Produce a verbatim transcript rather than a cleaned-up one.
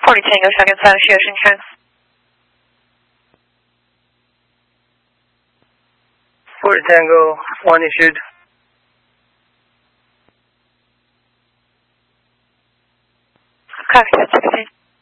forty Tango, second side of Ocean Trends. forty Tango, one issued. Copy, that's sixteen.